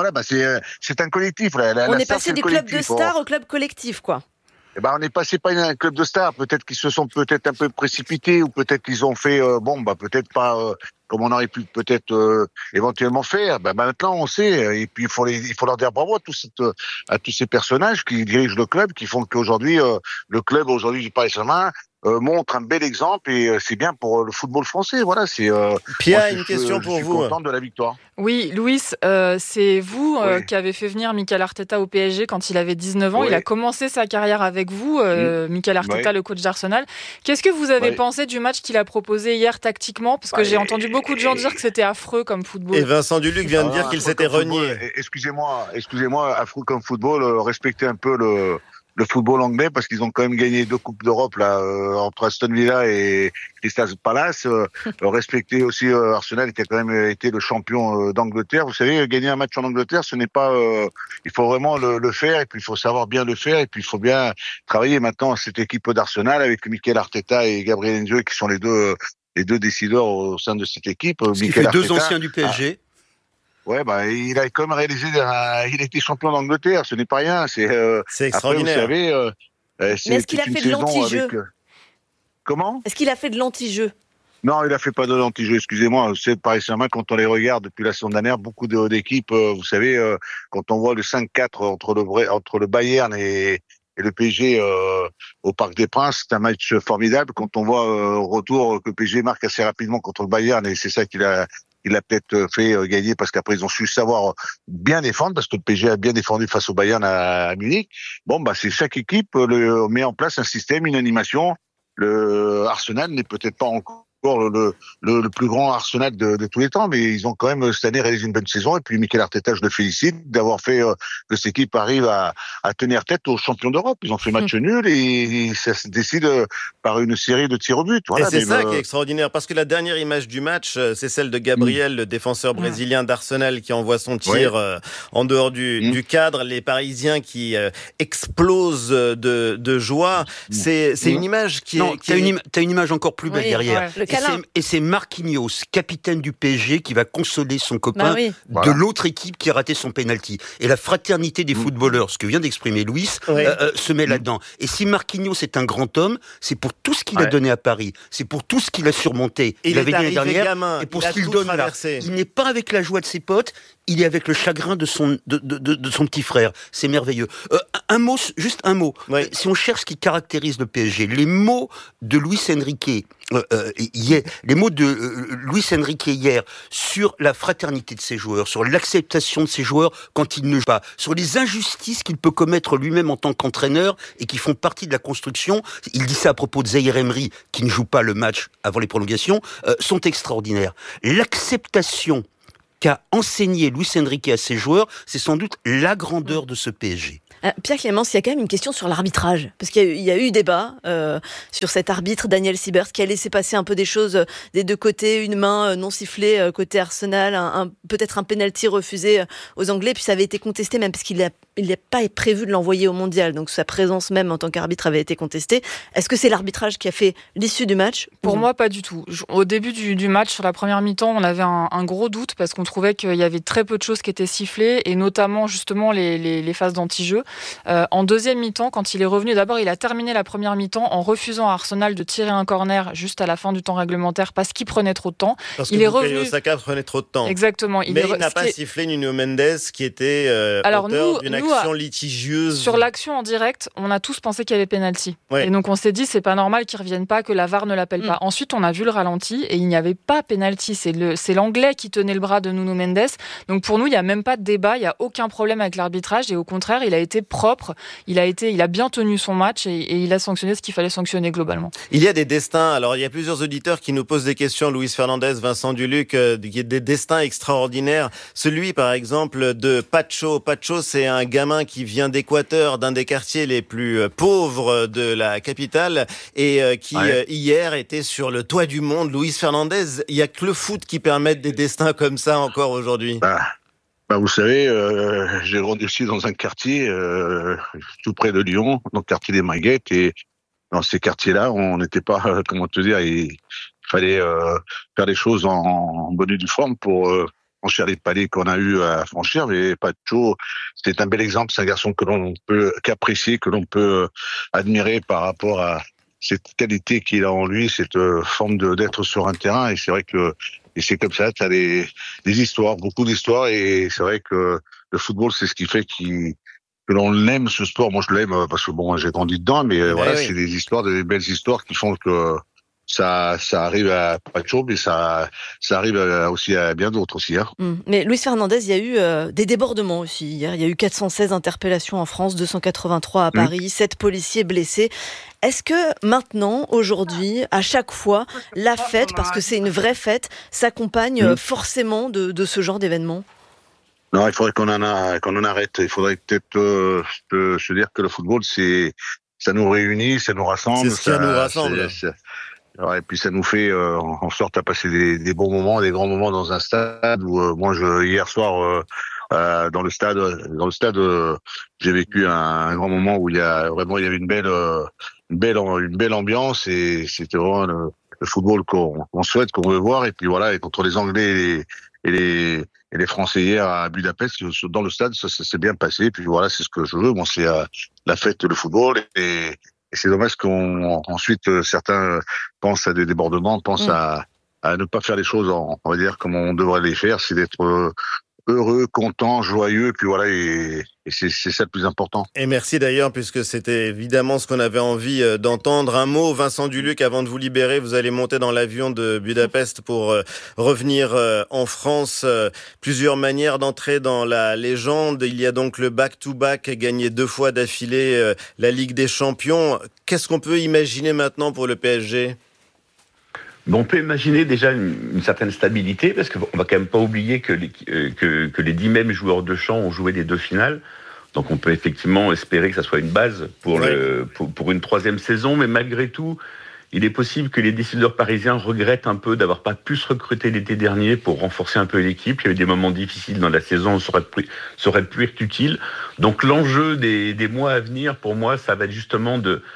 C'est un collectif. On est passé du club de stars au club collectif, quoi. On est passé pas un club de stars. Peut-être qu'ils se sont un peu précipités, ou peut-être qu'ils ont fait peut-être pas comme on aurait pu peut-être éventuellement faire. Maintenant on sait, et puis il faut leur dire bravo à tous ces personnages qui dirigent le club, qui font qu'aujourd'hui le club du Paris Saint-Germain montre un bel exemple, et c'est bien pour le football français. Voilà, c'est. Pierre, une question pour vous. Je suis content de la victoire. Oui, Luis, c'est vous qui avez fait venir Mikel Arteta au PSG quand il avait 19 ans. Il a commencé sa carrière avec vous, Mikel Arteta, le coach d'Arsenal. Qu'est-ce que vous avez pensé du match qu'il a proposé hier tactiquement? Parce que j'ai entendu beaucoup de gens dire que c'était affreux comme football. Et Vincent Duluc vient de dire qu'il s'était renié. Excusez-moi, affreux comme football, respectez un peu le football anglais, parce qu'ils ont quand même gagné 2 Coupes d'Europe là entre Aston Villa et Crystal Palace. Respectez aussi Arsenal, qui a quand même été le champion d'Angleterre. Vous savez, gagner un match en Angleterre, ce n'est pas. Il faut vraiment le faire, et puis il faut savoir bien le faire, et puis il faut bien travailler maintenant cette équipe d'Arsenal avec Mikel Arteta et Gabriel Heinze, qui sont les deux décideurs au sein de cette équipe. Il fait 2 anciens du PSG. Il a quand même réalisé, il a été champion d'Angleterre, ce n'est pas rien. C'est extraordinaire. Après, vous savez, mais est-ce qu'il a fait de l'anti-jeu? Comment? Est-ce qu'il a fait de l'anti-jeu? Non, il a fait pas de l'anti-jeu, excusez-moi. C'est Paris Saint-Germain, quand on les regarde depuis la saison dernière, beaucoup d'équipes, vous savez, quand on voit le 5-4 entre le Bayern et le PSG au Parc des Princes, c'est un match formidable. Quand on voit au retour que le PSG marque assez rapidement contre le Bayern, et c'est ça qu'il a peut-être fait gagner, parce qu'après ils ont su savoir bien défendre, parce que le PSG a bien défendu face au Bayern à Munich. C'est chaque équipe met en place un système, une animation. Le Arsenal n'est peut-être pas encore le plus grand Arsenal de tous les temps, mais ils ont quand même cette année réalisé une bonne saison. Et puis Mikel Arteta, je le félicite d'avoir fait que cette équipe arrive à tenir tête aux champions d'Europe. Ils ont fait match nul et ça se décide par une série de tirs au but. Voilà, et c'est ça qui est extraordinaire, parce que la dernière image du match, c'est celle de Gabriel, le défenseur brésilien d'Arsenal, qui envoie son tir en dehors du cadre. Les Parisiens qui explosent de joie. C'est une image qui est... T'as une image encore plus belle derrière. Ouais. Et c'est Marquinhos, capitaine du PSG, qui va consoler son copain de l'autre équipe qui a raté son penalty. Et la fraternité des footballeurs, ce que vient d'exprimer Louis, se met là-dedans. Et si Marquinhos est un grand homme, c'est pour tout ce qu'il a donné à Paris, c'est pour tout ce qu'il a surmonté. Il avait dit l'année dernière, gamin, et pour ce qu'il donne là. Il n'est pas avec la joie de ses potes, il est avec le chagrin de son petit frère. C'est merveilleux. Juste un mot. Si on cherche ce qui caractérise le PSG, les mots de Luis Enrique hier sur la fraternité de ses joueurs, sur l'acceptation de ses joueurs quand ils ne jouent pas, sur les injustices qu'il peut commettre lui-même en tant qu'entraîneur et qui font partie de la construction. Il dit ça à propos de Zaïre Emery, qui ne joue pas le match avant les prolongations, sont extraordinaires. L'acceptation qu'a enseigné Luis Enrique à ses joueurs, c'est sans doute la grandeur de ce PSG. Pierre Clémence, il y a quand même une question sur l'arbitrage, parce qu'il y a eu débat sur cet arbitre Daniel Siebert qui a laissé passer un peu des choses des deux côtés, une main non sifflée côté Arsenal, peut-être un penalty refusé aux Anglais, puis ça avait été contesté même parce qu'il n'est pas prévu de l'envoyer au Mondial, donc sa présence même en tant qu'arbitre avait été contestée. Est-ce que c'est l'arbitrage qui a fait l'issue du match ? Pour moi, pas du tout. Au début du match, sur la première mi-temps, on avait un gros doute parce qu'on trouvait qu'il y avait très peu de choses qui étaient sifflées, et notamment justement les phases d'anti-jeu. En deuxième mi-temps, quand il est revenu, d'abord il a terminé la première mi-temps en refusant à Arsenal de tirer un corner juste à la fin du temps réglementaire parce qu'il prenait trop de temps. Parce que Bukayo Saka prenait trop de temps. Exactement. Mais il n'a pas sifflé Nuno Mendes qui était auteur d'une action litigieuse. Sur l'action en direct, on a tous pensé qu'il y avait pénalty. Et donc on s'est dit c'est pas normal qu'il revienne pas, que la VAR ne l'appelle pas. Ensuite on a vu le ralenti et il n'y avait pas pénalty. C'est l'anglais qui tenait le bras de Nuno Mendes. Donc pour nous il n'y a même pas de débat, il n'y a aucun problème avec l'arbitrage et au contraire il a été propre. Il a bien tenu son match et il a sanctionné ce qu'il fallait sanctionner globalement. Il y a des destins. Alors, il y a plusieurs auditeurs qui nous posent des questions. Luis Fernandez, Vincent Duluc, des destins extraordinaires. Celui, par exemple, de Pacho. Pacho, c'est un gamin qui vient d'Équateur, d'un des quartiers les plus pauvres de la capitale et qui, hier, était sur le toit du monde. Luis Fernandez, il n'y a que le foot qui permette des destins comme ça encore aujourd'hui. Vous savez, j'ai grandi aussi dans un quartier tout près de Lyon, dans le quartier des Maguettes, et dans ces quartiers-là, on n'était pas, il fallait faire les choses en bonne et due forme pour franchir les paliers qu'on a eu à franchir. Mais Pacho, c'est un bel exemple, c'est un garçon que l'on peut qu'apprécier, que l'on peut admirer par rapport à cette qualité qu'il a en lui, cette forme d'être sur un terrain. Et c'est vrai que c'est comme ça, tu as des histoires, beaucoup d'histoires, et c'est vrai que le football, c'est ce qui fait que l'on l'aime, ce sport. Moi, je l'aime parce que j'ai grandi dedans, mais c'est des histoires, des belles histoires qui font que ça arrive à Pacho, mais ça arrive aussi à bien d'autres aussi. Mais Luis Fernandez, il y a eu des débordements aussi hier. Il y a eu 416 interpellations en France, 283 à Paris, 7 policiers blessés. Est-ce que maintenant, aujourd'hui, à chaque fois, la fête, parce que c'est une vraie fête, s'accompagne forcément de ce genre d'événements ? Non, il faudrait qu'on en arrête. Il faudrait peut-être se dire que le football, ça nous réunit, ça nous rassemble. C'est ce qui nous rassemble. Et puis ça nous fait en sorte à passer des bons moments, des grands moments dans un stade où moi hier soir dans le stade j'ai vécu un grand moment où il y avait une belle ambiance, et c'était vraiment le football qu'on souhaite, qu'on veut voir. Et puis voilà, et contre les Anglais et les Français hier à Budapest, dans le stade, ça s'est bien passé. Et puis voilà, c'est ce que je veux. Bon, c'est la fête, le football, et c'est dommage qu'ensuite certains pensent à des débordements, pensent à ne pas faire les choses, on va dire, comme on devrait les faire, c'est d'être heureux, content, joyeux, puis voilà, et c'est ça le plus important. Et merci d'ailleurs, puisque c'était évidemment ce qu'on avait envie d'entendre. Un mot, Vincent Duluc, avant de vous libérer, vous allez monter dans l'avion de Budapest pour revenir en France. Plusieurs manières d'entrer dans la légende. Il y a donc le back-to-back, gagné 2 fois d'affilée la Ligue des Champions. Qu'est-ce qu'on peut imaginer maintenant pour le PSG ? On peut imaginer déjà une certaine stabilité, parce qu'on va quand même pas oublier que les 10 mêmes joueurs de champ ont joué les 2 finales. Donc on peut effectivement espérer que ça soit une base pour une 3e saison, mais malgré tout, il est possible que les décideurs parisiens regrettent un peu d'avoir pas pu se recruter l'été dernier pour renforcer un peu l'équipe. Il y a eu des moments difficiles dans la saison, ça aurait pu être utile. Donc l'enjeu des mois à venir, pour moi, ça va être justement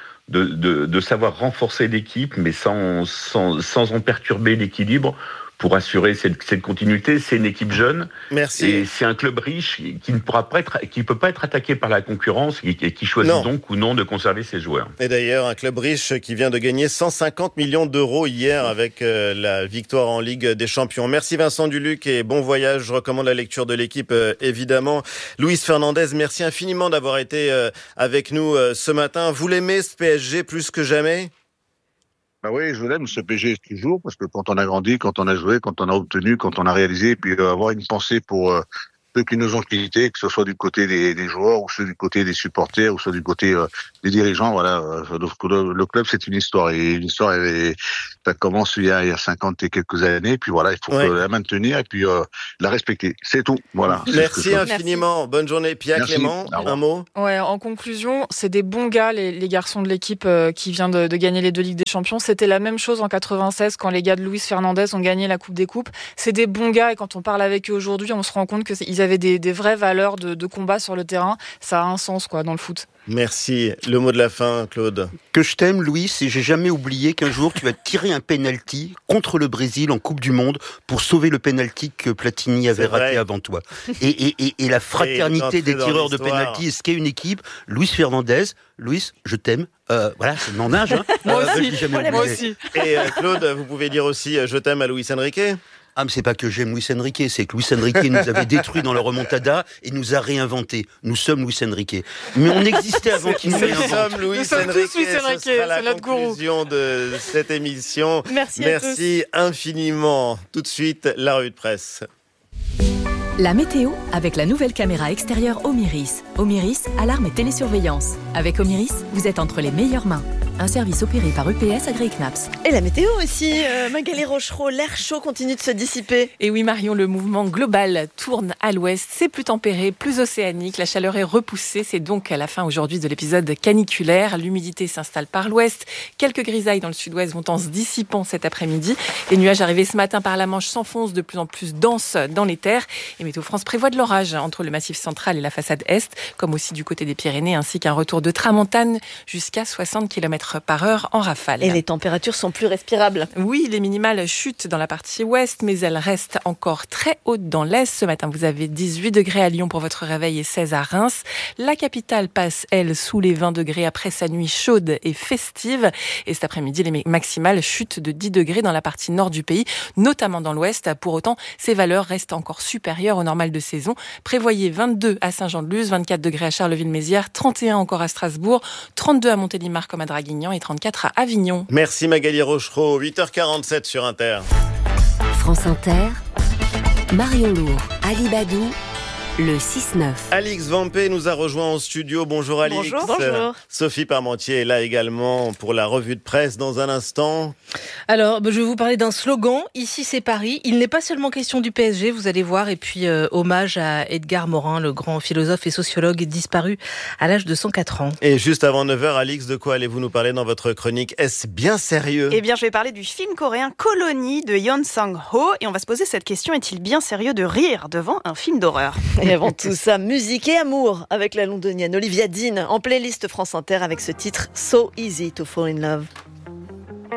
de savoir renforcer l'équipe, mais sans en perturber l'équilibre, pour assurer cette continuité. C'est une équipe jeune. Merci. Et c'est un club riche qui ne peut pas être attaqué par la concurrence et qui choisit donc ou non de conserver ses joueurs. Et d'ailleurs, un club riche qui vient de gagner 150 millions d'euros hier avec la victoire en Ligue des Champions. Merci Vincent Duluc et bon voyage. Je recommande la lecture de l'équipe, évidemment. Luis Fernandez, merci infiniment d'avoir été avec nous ce matin. Vous l'aimez, ce PSG, plus que jamais ? Bah oui, je l'aime, ce PSG toujours, parce que quand on a grandi, quand on a joué, quand on a obtenu, quand on a réalisé, puis avoir une pensée pour ceux qui nous ont quittés, que ce soit du côté des joueurs, ou ceux du côté des supporters, ou ceux du côté des dirigeants, voilà. Le club, c'est une histoire, et l'histoire, ça commence il y a 50 et quelques années, puis voilà, il faut la maintenir, et puis la respecter. C'est tout, voilà. Merci infiniment, bonne journée. Pierre Clément, un mot ? Ouais, en conclusion, c'est des bons gars, les garçons de l'équipe qui vient de gagner les 2 Ligues des Champions. C'était la même chose en 96, quand les gars de Luis Fernandez ont gagné la Coupe des Coupes. C'est des bons gars, et quand on parle avec eux aujourd'hui, on se rend compte qu'ils avaient des vraies valeurs de combat sur le terrain. Ça a un sens, quoi, dans le foot. Merci. Le mot de la fin, Claude. Que je t'aime, Louis, et j'ai jamais oublié qu'un jour tu vas tirer un penalty contre le Brésil en Coupe du Monde pour sauver le penalty que Platini avait raté avant toi. Et la fraternité des tireurs de penalty, ce qu'est une équipe, Luis Fernandez, Louis, je t'aime. Voilà, c'est mon âge. Hein. Moi aussi. Et Claude, vous pouvez dire aussi je t'aime à Luis Enrique. Ah, mais c'est pas que j'aime Luis Enrique, c'est que Luis Enrique nous avait détruits dans la remontada et nous a réinventés. Nous sommes Luis Enrique. Mais on existait avant qu'il nous réinvente. Nous sommes Luis Enrique, ce sera la conclusion de cette émission. Merci infiniment. Tout de suite, la revue de presse. La météo avec la nouvelle caméra extérieure Omiris. Omiris, alarme et télésurveillance. Avec Omiris, vous êtes entre les meilleures mains. Un service opéré par EPS Agri-Knaps. Et la météo aussi, Magali Rochereau, l'air chaud continue de se dissiper. Et oui Marion, le mouvement global tourne à l'ouest, c'est plus tempéré, plus océanique, la chaleur est repoussée, c'est donc à la fin aujourd'hui de l'épisode caniculaire. L'humidité s'installe par l'ouest, quelques grisailles dans le sud-ouest vont en se dissipant cet après-midi. Les nuages arrivés ce matin par la Manche s'enfoncent de plus en plus denses dans les terres. Et Météo France prévoit de l'orage entre le massif central et la façade est, comme aussi du côté des Pyrénées, ainsi qu'un retour de tramontane jusqu'à 60 km/h en rafale. Et les températures sont plus respirables. Oui, les minimales chutent dans la partie ouest, mais elles restent encore très hautes dans l'est. Ce matin, vous avez 18 degrés à Lyon pour votre réveil et 16 à Reims. La capitale passe, elle, sous les 20 degrés après sa nuit chaude et festive. Et cet après-midi, les maximales chutent de 10 degrés dans la partie nord du pays, notamment dans l'ouest. Pour autant, ces valeurs restent encore supérieures au normal de saison. Prévoyez 22 à Saint-Jean-de-Luz, 24 degrés à Charleville-Mézières, 31 encore à Strasbourg, 32 à Montélimar comme à Draguignan et 34 à Avignon. Merci Magali Rochereau, 8h47 sur Inter. France Inter, Marion Lourd, Ali Badou, le 6-9. Alix Vampé nous a rejoint en studio. Bonjour Alix. Bonjour. Sophie Parmentier est là également pour la revue de presse dans un instant. Alors, je vais vous parler d'un slogan. Ici, c'est Paris. Il n'est pas seulement question du PSG, vous allez voir. Et puis, hommage à Edgar Morin, le grand philosophe et sociologue disparu à l'âge de 104 ans. Et juste avant 9h, Alix, de quoi allez-vous nous parler dans votre chronique ? Est-ce bien sérieux ? Eh bien, je vais parler du film coréen Colonie de Yeon Sang-ho. Et on va se poser cette question, est-il bien sérieux de rire devant un film d'horreur ? Et avant tout ça, musique et amour avec la londonienne Olivia Dean en playlist France Inter avec ce titre So Easy to Fall in Love.